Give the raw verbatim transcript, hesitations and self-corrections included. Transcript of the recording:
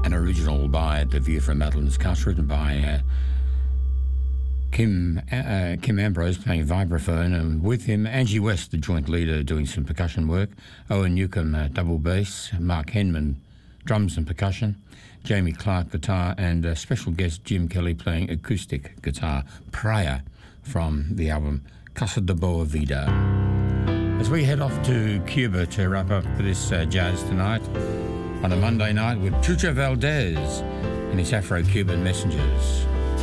an original by The View from Madeline's Cast, written by uh, Kim uh, Kim Ambrose playing vibraphone, and with him Angie West, the joint leader, doing some percussion work, Owen Newcomb uh, double bass, Mark Henman drums and percussion, Jamie Clark guitar, and uh, special guest Jim Kelly playing acoustic guitar. Praia from the album Casa de Boa Vida. As we head off to Cuba to wrap up this uh, jazz tonight on a Monday night with Chucho Valdez and his Afro-Cuban Messengers.